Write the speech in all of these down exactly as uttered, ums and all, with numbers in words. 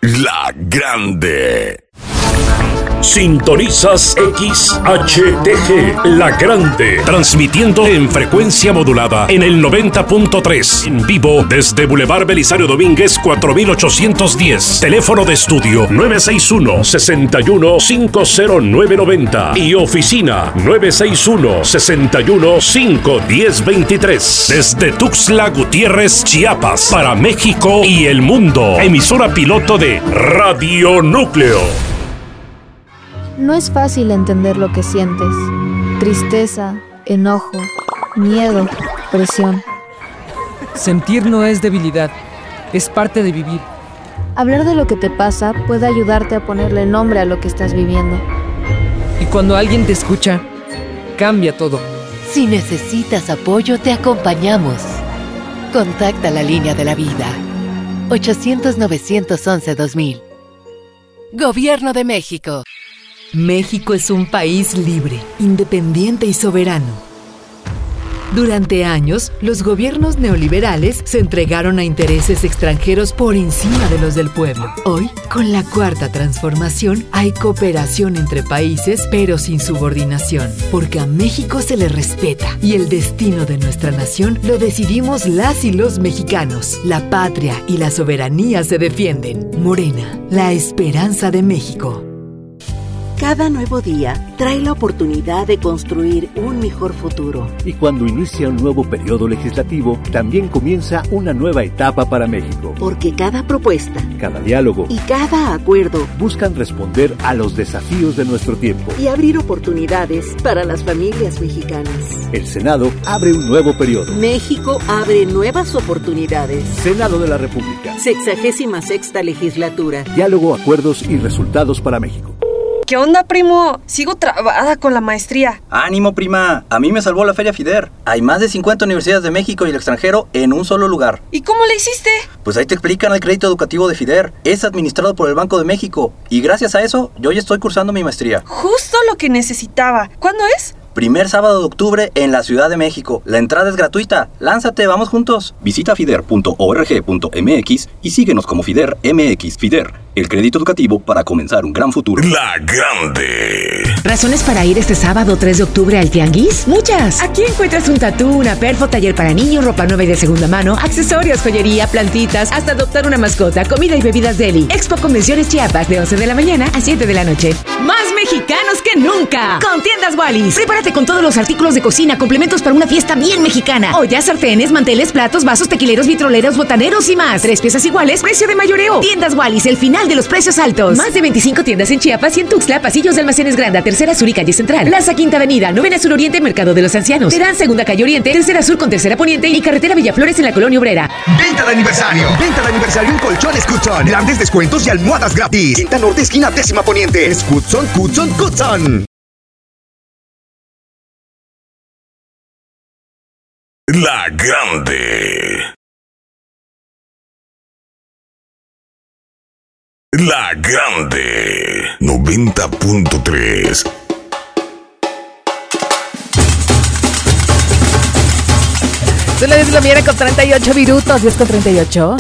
La Grande. Sintonizas X H T G, La Grande, transmitiendo en frecuencia modulada en el noventa punto tres, en vivo desde Boulevard Belisario Domínguez cuatro mil ochocientos diez, teléfono de estudio nueve seis uno, seis uno cinco cero nueve nueve cero y oficina nueve seis uno, seis uno cinco uno cero dos tres, desde Tuxtla Gutiérrez, Chiapas, para México y el mundo, emisora piloto de Radio Núcleo. No es fácil entender lo que sientes. Tristeza, enojo, miedo, presión. Sentir no es debilidad, es parte de vivir. Hablar de lo que te pasa puede ayudarte a ponerle nombre a lo que estás viviendo. Y cuando alguien te escucha, cambia todo. Si necesitas apoyo, te acompañamos. Contacta la línea de la vida. ochocientos, novecientos once, dos mil. Gobierno de México. México es un país libre, independiente y soberano. Durante años, los gobiernos neoliberales se entregaron a intereses extranjeros por encima de los del pueblo. Hoy, con la Cuarta Transformación, hay cooperación entre países, pero sin subordinación, porque a México se le respeta y el destino de nuestra nación lo decidimos las y los mexicanos. La patria y la soberanía se defienden. Morena, la esperanza de México. Cada nuevo día trae la oportunidad de construir un mejor futuro. Y cuando inicia un nuevo periodo legislativo, también comienza una nueva etapa para México. Porque cada propuesta, cada diálogo y cada acuerdo buscan responder a los desafíos de nuestro tiempo y abrir oportunidades para las familias mexicanas. El Senado abre un nuevo periodo. México abre nuevas oportunidades. Senado de la República. Sexagésima sexta legislatura. Diálogo, acuerdos y resultados para México. ¿Qué onda, primo? Sigo trabada con la maestría. ¡Ánimo, prima! A mí me salvó la Feria FIDER. Hay más de cincuenta universidades de México y el extranjero en un solo lugar. ¿Y cómo le hiciste? Pues ahí te explican el crédito educativo de FIDER. Es administrado por el Banco de México. Y gracias a eso, yo ya estoy cursando mi maestría. Justo lo que necesitaba. ¿Cuándo es? Primer sábado de octubre en la Ciudad de México. La entrada es gratuita. Lánzate, vamos juntos. Visita fider punto org punto mx y síguenos como FIDER M X. FIDER, el crédito educativo para comenzar un gran futuro. La Grande. ¿Razones para ir este sábado tres de octubre al Tianguis? Muchas. Aquí encuentras un tatú, una perfo, taller para niños, ropa nueva y de segunda mano, accesorios, joyería, plantitas, hasta adoptar una mascota, comida y bebidas deli. Expo Convenciones Chiapas de once de la mañana a siete de la noche. Más mexicanos que nunca. Con Tiendas Wallis. Prepárate con todos los artículos de cocina, complementos para una fiesta bien mexicana. Ollas, sartenes, manteles, platos, vasos, tequileros, vitroleros, botaneros y más. Tres piezas iguales, precio de mayoreo. Tiendas Wallis, el final de los precios altos. Más de veinticinco tiendas en Chiapas y en Tuxtla, pasillos de Almacenes Granda, Tercera Sur y Calle Central. Plaza Quinta Avenida, Novena Sur Oriente, Mercado de los Ancianos. Terán, Segunda Calle Oriente, Tercera Sur con Tercera Poniente y Carretera Villaflores en la Colonia Obrera. Venta de aniversario. Venta de aniversario en Colchones Cutson. Grandes descuentos y almohadas gratis. Quinta Norte, esquina Décima Poniente. Es Cutson, Cutson, Cutson. La Grande. La Grande. noventa punto tres. Son las diez de la mañana con treinta y ocho minutos. diez con treinta y ocho.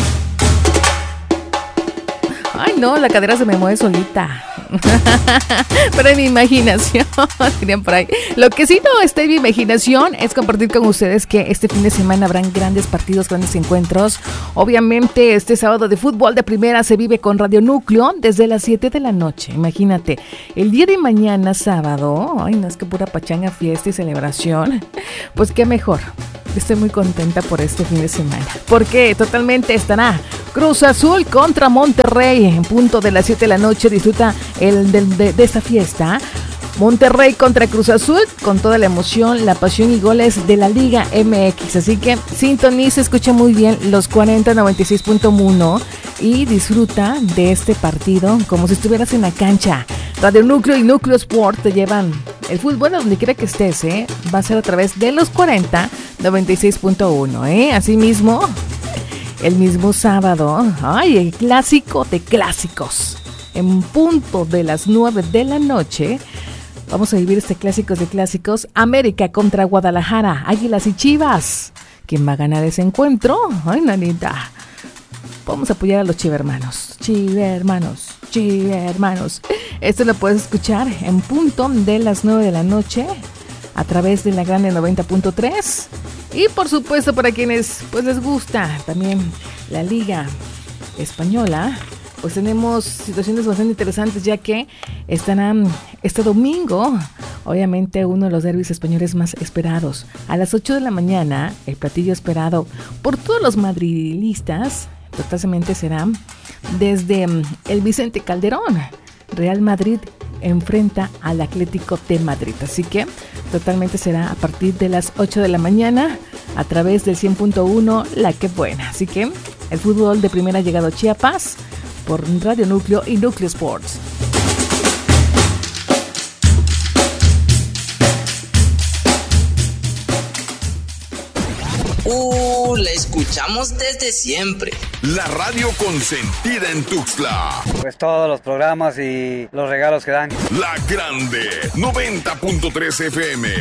Ay, no, la cadera se me mueve solita. Pero en mi imaginación, dirían por ahí. Lo que sí no está en mi imaginación es compartir con ustedes que este fin de semana habrán grandes partidos, grandes encuentros. Obviamente este sábado de fútbol de primera se vive con Radio Núcleo desde las siete de la noche. Imagínate, el día de mañana sábado, ay no, es que pura pachanga, fiesta y celebración. Pues qué mejor. Estoy muy contenta por este fin de semana, porque totalmente estará Cruz Azul contra Monterrey en punto de las siete de la noche. Disfruta el de, de, de esta fiesta. Monterrey contra Cruz Azul, con toda la emoción, la pasión y goles de la Liga M X. Así que sintoniza, escucha muy bien los cuarenta noventa y seis punto uno y disfruta de este partido como si estuvieras en la cancha. Radio Núcleo y Núcleo Sport te llevan el fútbol donde quiera que estés, ¿eh? Va a ser a través de los cuarenta noventa y seis punto uno, ¿eh? Asimismo, el mismo sábado, ay, el clásico de clásicos. En punto de las nueve de la noche, vamos a vivir este clásico de clásicos. América contra Guadalajara, Águilas y Chivas. ¿Quién va a ganar ese encuentro? Ay, nanita. Podemos apoyar a los chivermanos. Chivermanos, chivermanos. Esto lo puedes escuchar en punto de las nueve de la noche a través de la Grande noventa punto tres. Y por supuesto para quienes pues les gusta también la Liga Española, pues tenemos situaciones bastante interesantes, ya que estarán este domingo, obviamente uno de los derbis españoles más esperados. A las ocho de la mañana, el platillo esperado por todos los madridistas, totalmente será desde el Vicente Calderón. Real Madrid enfrenta al Atlético de Madrid, así que totalmente será a partir de las ocho de la mañana a través del cien punto uno La Que Buena. Así que el fútbol de primera ha llegado a Chiapas por Radio Núcleo y Núcleo Sports. Uh, la escuchamos desde siempre. La radio consentida en Tuxtla. Pues todos los programas y los regalos que dan. La Grande noventa punto tres F M.